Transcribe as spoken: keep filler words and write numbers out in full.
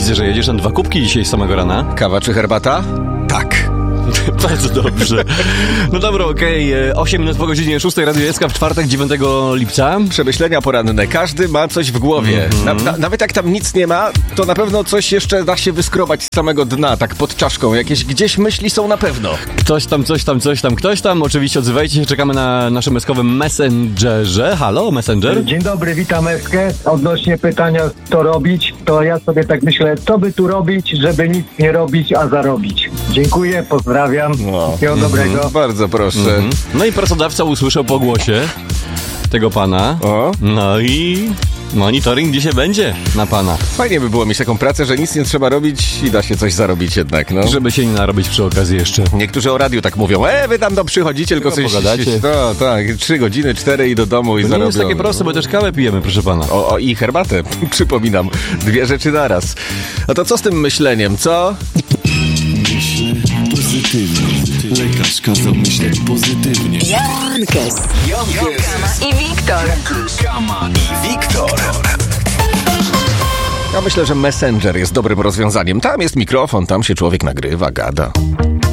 Widzę, że jedziesz na dwa kubki dzisiaj z samego rana. Kawa czy herbata? Tak. Bardzo dobrze. No dobra, okej. Okay. osiem minut po godzinie szóstej, Radio S K w czwartek, dziewiątego lipca. Przemyślenia poranne. Każdy ma coś w głowie. Mm-hmm. Na, na, nawet jak tam nic nie ma, to na pewno coś jeszcze da się wyskrobać z samego dna, tak pod czaszką. Jakieś gdzieś myśli są na pewno. Ktoś tam, coś tam, coś tam, ktoś tam. Oczywiście odzywajcie się, czekamy na naszym eskowym Messengerze. Halo, Messenger? Dzień dobry, witam Eskę. Odnośnie pytania, co robić, to ja sobie tak myślę, co by tu robić, żeby nic nie robić, a zarobić. Dziękuję, pozdrawiam. No. Wszystkiego dobrego. Mm-hmm, bardzo proszę. Mm-hmm. No i pracodawca usłyszał po głosie tego pana. O. No i monitoring dzisiaj będzie na pana. Fajnie by było mieć taką pracę, że nic nie trzeba robić i da się coś zarobić jednak, no. Żeby się nie narobić przy okazji jeszcze. Niektórzy o radiu tak mówią, e, wy tam do przychodzicie, tylko coś pogadacie. No, tak, trzy godziny, cztery i do domu i to zarobią. To nie jest takie proste, bo też kawę pijemy, proszę pana. O, o i herbatę, przypominam. Dwie rzeczy naraz. A to co z tym myśleniem, co? Myślę pozytywnie. Lekarz kazał myśleć pozytywnie. Jankes. Jankes. I Wiktor. Kama i Wiktor. Ja myślę, że Messenger jest dobrym rozwiązaniem. Tam jest mikrofon, tam się człowiek nagrywa, gada.